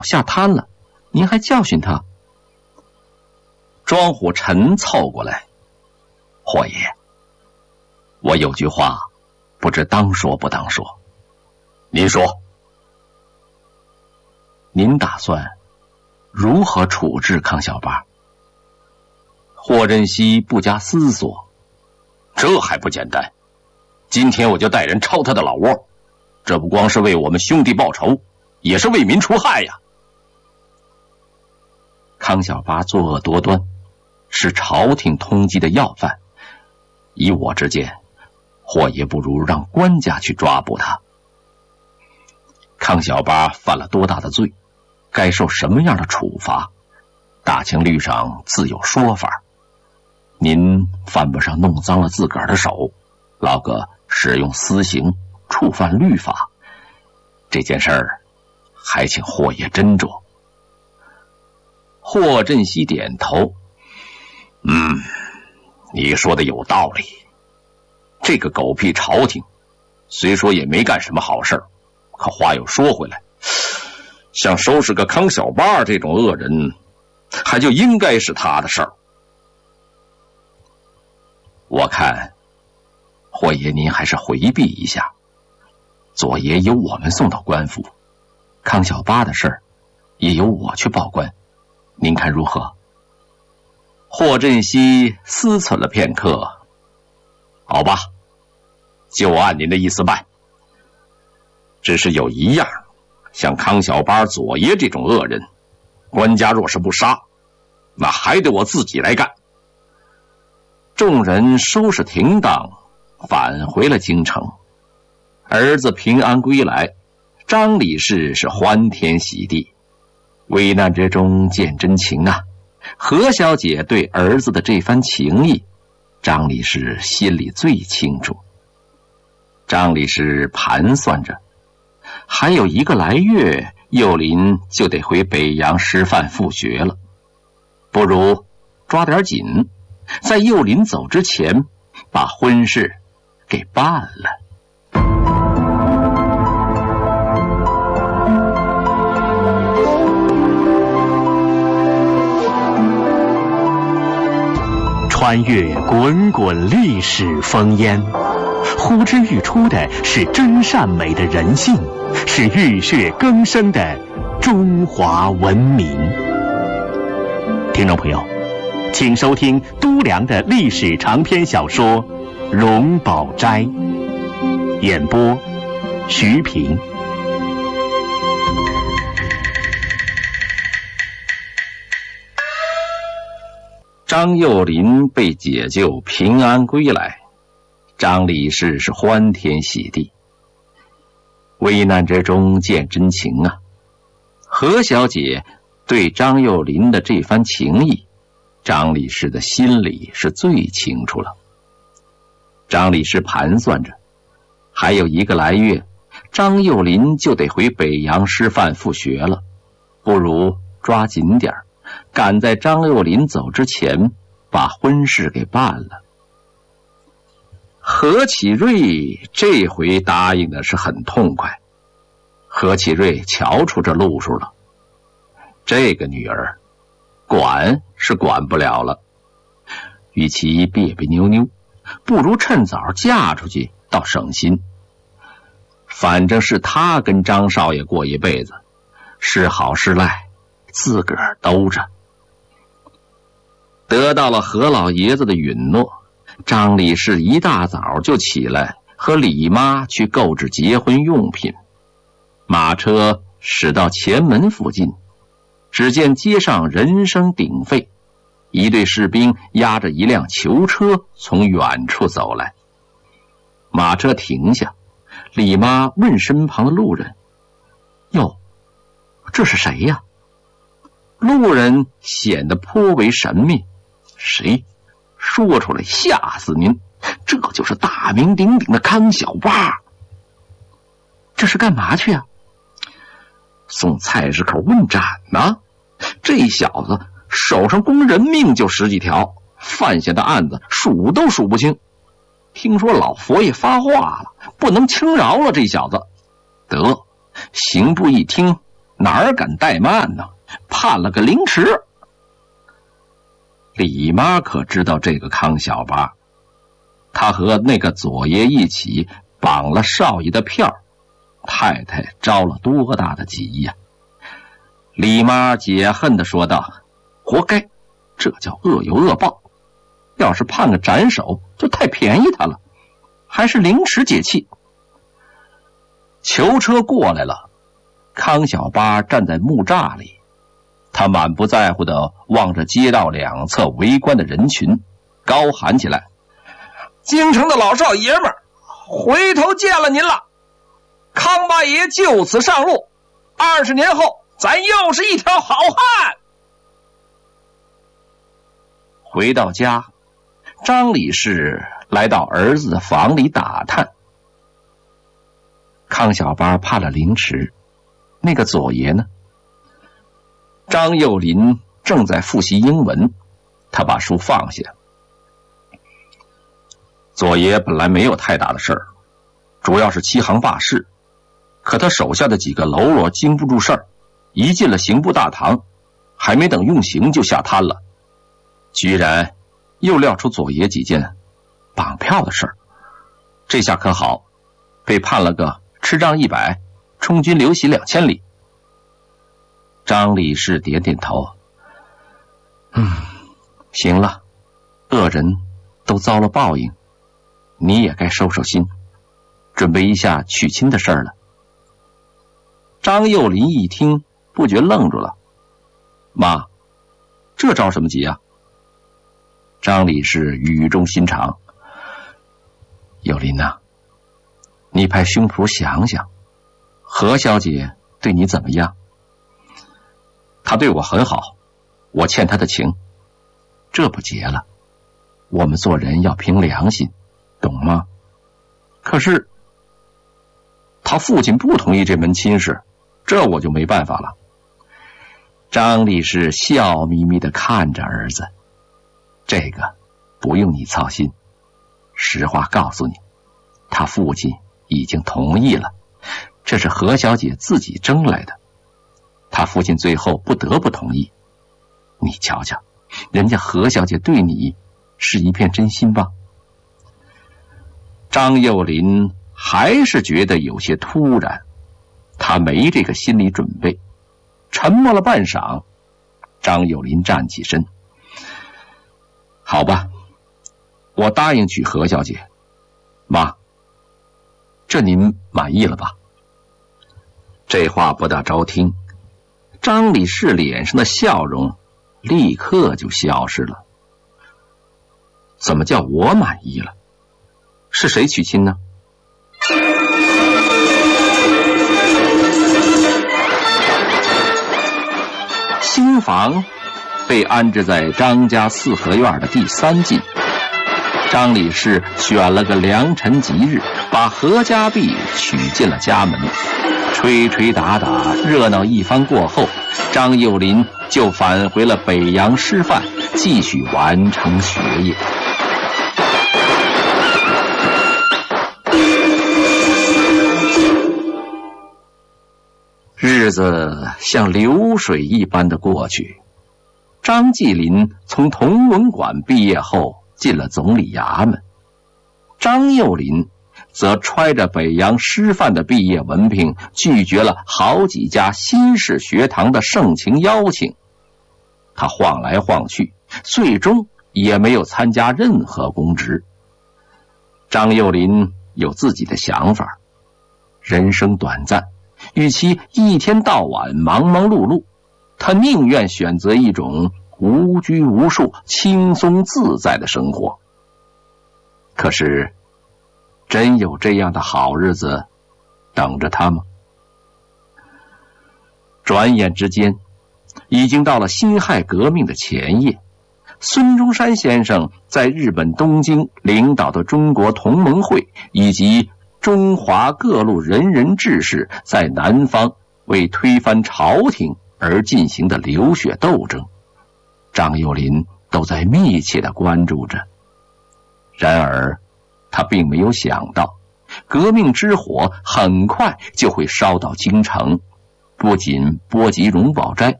下瘫了，您还教训他？庄虎臣凑过来，霍爷，我有句话不知当说不当说。您说。您打算如何处置康小八？霍振西不加思索，这还不简单，今天我就带人抄他的老窝，这不光是为我们兄弟报仇，也是为民除害呀。康小八作恶多端，是朝廷通缉的要犯，以我之见，霍爷不如让官家去抓捕他。康小八犯了多大的罪，该受什么样的处罚，大清律上自有说法。您犯不上弄脏了自个儿的手，老个使用私刑，触犯律法，这件事儿还请霍爷斟酌。霍振西点头，你说的有道理。这个狗屁朝廷虽说也没干什么好事，可话又说回来，像收拾个康小八这种恶人，还就应该是他的事儿。我看霍爷您还是回避一下，左爷由我们送到官府，康小八的事儿也由我去报官，您看如何？霍振西思忖了片刻，好吧，就按您的意思办。只是有一样，像康小八、左爷这种恶人，官家若是不杀，那还得我自己来干。众人收拾停当，返回了京城。儿子平安归来，张李氏是欢天喜地。危难之中见真情啊！何小姐对儿子的这番情谊，张李氏心里最清楚。张李氏盘算着，还有1个来月，幼林就得回北洋师范复学了，不如抓点紧，在幼林走之前把婚事给办了。 穿越滚滚历史烽烟，呼之欲出的是真善美的人性，是浴血更生的中华文明。听众朋友，请收听都良的历史长篇小说《荣宝斋》，演播徐平。 张幼林被解救平安归来，张李氏是欢天喜地。危难之中见真情啊！何小姐对张幼林的这番情谊，张李氏的心里是最清楚了。张李氏盘算着，还有1个来月，张幼林就得回北洋师范复学了，不如抓紧点，赶在张幼林走之前把婚事给办了。何启瑞这回答应的是很痛快。何启瑞瞧出这路数了，这个女儿管是管不了了，与其别别扭扭，不如趁早嫁出去，倒省心。反正是他跟张少爷过一辈子，是好是赖自个儿兜着。得到了何老爷子的允诺，张李氏一大早就起来和李妈去购置结婚用品。马车驶到前门附近，只见街上人声鼎沸，一队士兵押着一辆囚车从远处走来。马车停下，李妈问身旁的路人：“哟，这是谁呀？”路人显得颇为神秘：“谁？说出来吓死您！这就是大名鼎鼎的康小八。”“这是干嘛去啊？”“送菜市口问斩呢。这小子手上光人命就10几条，犯下的案子数都数不清。听说老佛爷发话了，不能轻饶了这小子。得，刑部一听， 哪敢怠慢呢？判了个凌迟。李妈可知道这个康小八，他和那个左爷一起绑了少爷的票，太太着了多大的急呀！李妈解恨地说道：“活该，这叫恶有恶报。要是判个斩首，就太便宜他了，还是凌迟解气。”囚车过来了，康小八站在木栅里，他满不在乎地望着街道两侧围观的人群，高喊起来：“京城的老少爷们儿，回头见了您了！康八爷就此上路，20年后咱又是一条好汉！”回到家，张理事来到儿子的房里打探。康小八判了凌迟，那个左爷呢？张幼林正在复习英文，他把书放下。左爷本来没有太大的事儿，主要是欺行霸市，可他手下的几个喽啰经不住事儿，一进了刑部大堂，还没等用刑就下瘫了，居然又撂出左爷几件绑票的事儿。这下可好，被判了个吃杖100，充军流血2000里。张理事点点头，行了，恶人都遭了报应，你也该收收心，准备一下娶亲的事儿了。张幼林一听，不觉愣住了：“妈，这着什么急啊？”张理事语重心长：“幼林呐，你拍胸脯想想，何小姐对你怎么样？她对我很好，我欠她的情，这不结了。我们做人要凭良心，懂吗？可是他父亲不同意这门亲事，这我就没办法了。”张理事笑眯眯地看着儿子：“这个不用你操心，实话告诉你，他父亲已经同意了，这是何小姐自己争来的，他父亲最后不得不同意。你瞧瞧，人家何小姐对你是一片真心吧？”张幼林还是觉得有些突然，他没这个心理准备，沉默了半晌。张幼林站起身：“好吧，我答应娶何小姐。妈，这您满意了吧？”这话不大招听，张理事脸上的笑容立刻就消失了。怎么叫我满意了？是谁娶亲呢？新房被安置在张家四合院的第3进。张理事选了个良辰吉日，把何家璧娶进了家门。吹吹打打，热闹一番过后，张幼林就返回了北洋师范，继续完成学业。日子像流水一般的过去。张继林从同文馆毕业后进了总理衙门，张幼林则揣着北洋师范的毕业文凭，拒绝了好几家新式学堂的盛情邀请。他晃来晃去，最终也没有参加任何公职。张幼林有自己的想法，人生短暂，与其一天到晚忙忙碌碌，他宁愿选择一种无拘无束、轻松自在的生活。可是真有这样的好日子等着他吗？转眼之间已经到了辛亥革命的前夜，孙中山先生在日本东京领导的中国同盟会以及中华各路仁人志士在南方为推翻朝廷而进行的流血斗争，张幼林都在密切地关注着。然而他并没有想到，革命之火很快就会烧到京城， 不仅波及荣宝斋，